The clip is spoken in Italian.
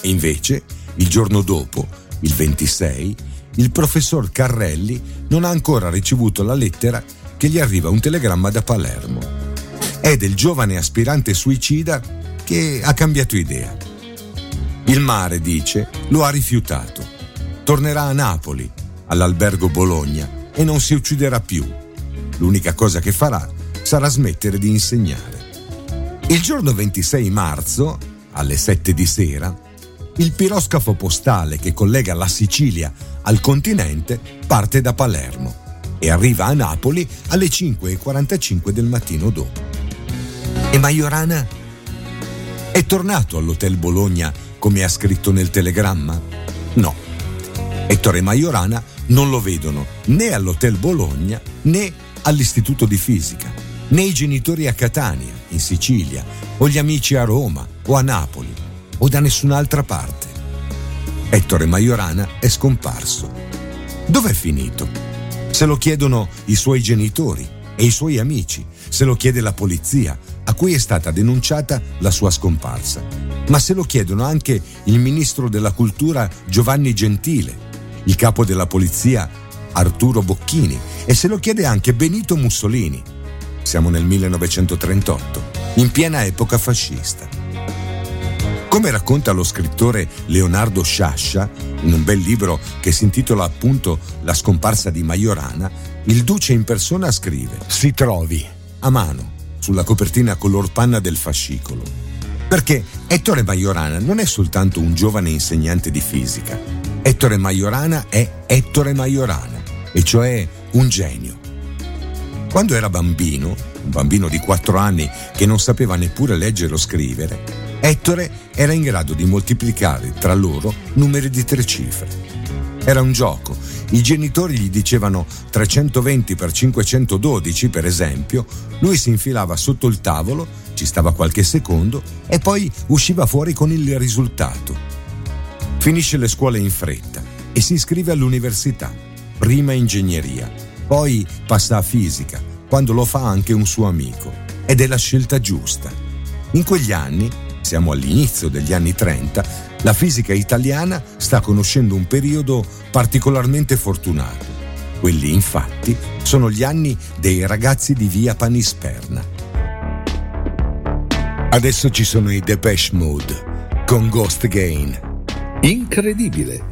invece, il giorno dopo, il 26, il professor Carrelli non ha ancora ricevuto la lettera che gli arriva un telegramma da Palermo. È del giovane aspirante suicida che ha cambiato idea. Il mare, dice, lo ha rifiutato. Tornerà a Napoli, all'albergo Bologna, e non si ucciderà più. L'unica cosa che farà sarà smettere di insegnare. Il giorno 26 marzo, alle 7 di sera, il piroscafo postale che collega la Sicilia al continente parte da Palermo e arriva a Napoli alle 5:45 del mattino dopo. E Majorana? È tornato all'Hotel Bologna come ha scritto nel telegramma? No. Ettore e Majorana non lo vedono né all'Hotel Bologna né all'Istituto di Fisica, né i genitori a Catania, in Sicilia, o gli amici a Roma o a Napoli o da nessun'altra parte. Ettore Majorana è scomparso. Dov'è finito? Se lo chiedono i suoi genitori e i suoi amici, se lo chiede la polizia, a cui è stata denunciata la sua scomparsa, ma se lo chiedono anche il ministro della cultura Giovanni Gentile, il capo della polizia Arturo Bocchini, e se lo chiede anche Benito Mussolini. Siamo nel 1938, in piena epoca fascista. Come racconta lo scrittore Leonardo Sciascia, in un bel libro che si intitola appunto La scomparsa di Majorana, il duce in persona scrive: si trovi a mano sulla copertina color panna del fascicolo. Perché Ettore Majorana non è soltanto un giovane insegnante di fisica. Ettore Majorana è Ettore Majorana, e cioè un genio. Quando era bambino, un bambino di 4 anni che non sapeva neppure leggere o scrivere, Ettore era in grado di moltiplicare tra loro numeri di 3 cifre. Era un gioco. I genitori gli dicevano 320 per 512, per esempio. Lui si infilava sotto il tavolo, ci stava qualche secondo e poi usciva fuori con il risultato. Finisce le scuole in fretta e si iscrive all'università, prima ingegneria, poi passa a fisica, quando lo fa anche un suo amico. Ed è la scelta giusta. In quegli anni, siamo all'inizio degli anni 30, la fisica italiana sta conoscendo un periodo particolarmente fortunato. Quelli, infatti, sono gli anni dei ragazzi di via Panisperna. Adesso ci sono i Depeche Mode con Ghost Gain. Incredibile!